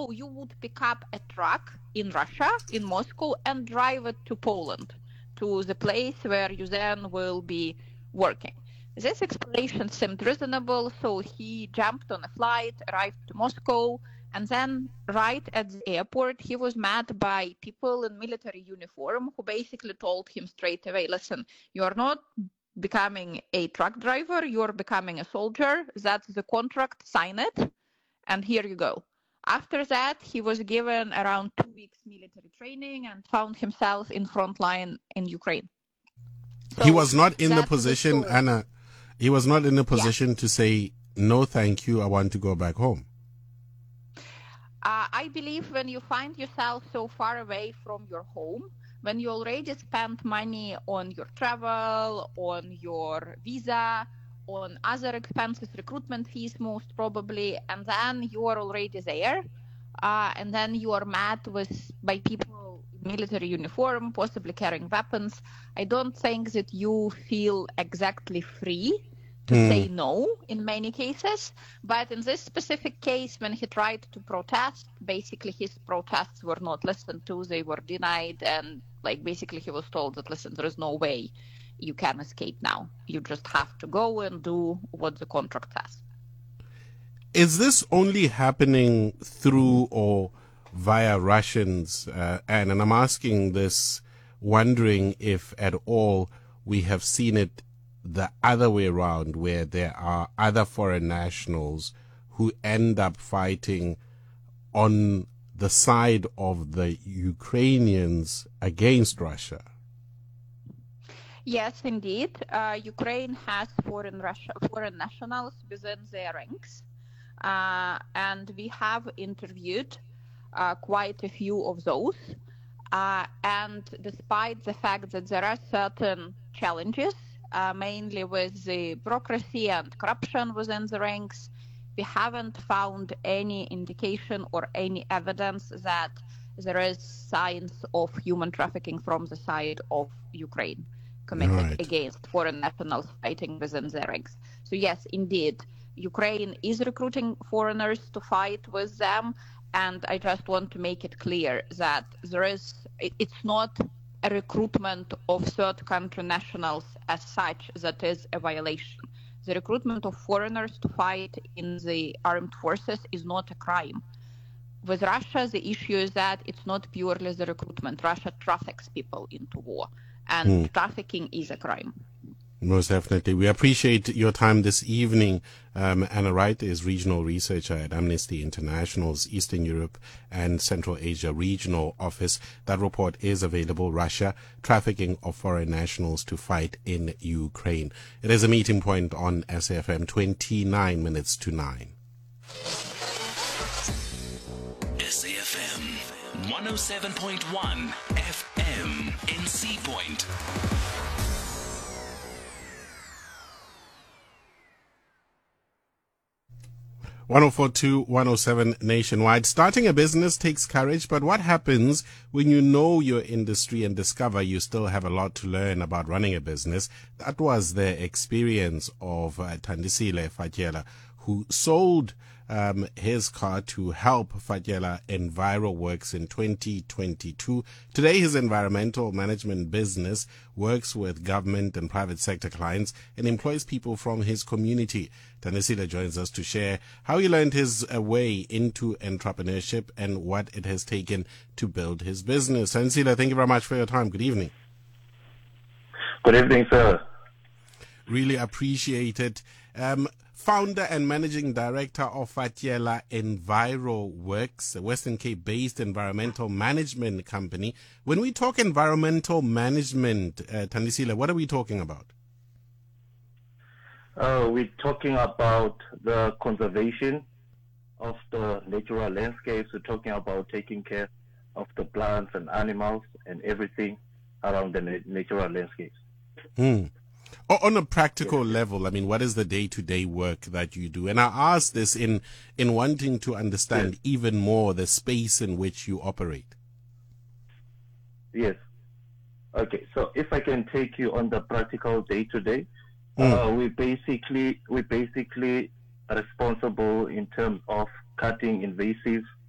oh, you would pick up a truck in Russia, in Moscow, and drive it to Poland, to the place where you then will be working. This explanation seemed reasonable, so he jumped on a flight, arrived to Moscow, and then right at the airport, he was met by people in military uniform who basically told him straight away, listen, you're not becoming a truck driver, you're becoming a soldier. That's the contract, sign it, and here you go. After that, he was given around 2 weeks military training and found himself in front line in Ukraine. So he was not in the position, Anna, he was not in a position to say, no, thank you, I want to go back home. I believe when you find yourself so far away from your home, when you already spent money on your travel, on your visa, on other expenses, recruitment fees most probably, and then you are already there, and then you are met by people in military uniform, possibly carrying weapons, I don't think that you feel exactly free to say no in many cases. But in this specific case, when he tried to protest, basically his protests were not listened to, they were denied, and basically he was told that, listen, there is no way you can escape now. You just have to go and do what the contract says. Is this only happening through or via Russians? And I'm asking this wondering if at all we have seen it the other way around, where there are other foreign nationals who end up fighting on the side of the Ukrainians against Russia. Yes, indeed. Ukraine has foreign nationals within their ranks, and we have interviewed quite a few of those. And despite the fact that there are certain challenges, mainly with the bureaucracy and corruption within the ranks, we haven't found any indication or any evidence that there is signs of human trafficking from the side of Ukraine committed against foreign nationals fighting within their ranks. So yes, indeed, Ukraine is recruiting foreigners to fight with them, and I just want to make it clear that it's not a recruitment of third country nationals as such that is a violation. The recruitment of foreigners to fight in the armed forces is not a crime. With Russia, the issue is that it's not purely the recruitment. Russia traffics people into war, and trafficking is a crime. Most definitely. We appreciate your time this evening. Anna Wright is regional researcher at Amnesty International's Eastern Europe and Central Asia Regional Office. That report is available, Russia, Trafficking of Foreign Nationals to Fight in Ukraine. It is a meeting point on SAFM, 29 minutes to 9. SAFM 107.1 FM in Sea Point. 104.2, 107 nationwide. Starting a business takes courage, but what happens when you know your industry and discover you still have a lot to learn about running a business? That was the experience of Thandisile Fatyela, who sold his car to help Fatyela EnviroWorks in 2022. Today, his environmental management business works with government and private sector clients and employs people from his community. Thandisile joins us to share how he learned his way into entrepreneurship and what it has taken to build his business. Thandisile, thank you very much for your time. Good evening. Good evening, sir. Really appreciate it. Founder and managing director of Fatyela EnviroWorks, a Western Cape-based environmental management company. When we talk environmental management, Thandisile, what are we talking about? We're talking about the conservation of the natural landscapes. We're talking about taking care of the plants and animals and everything around the natural landscapes. On a practical level, I mean, what is the day-to-day work that you do? And I ask this in wanting to understand even more the space in which you operate. Yes. Okay, so if I can take you on the practical day-to-day, we basically responsible in terms of cutting invasive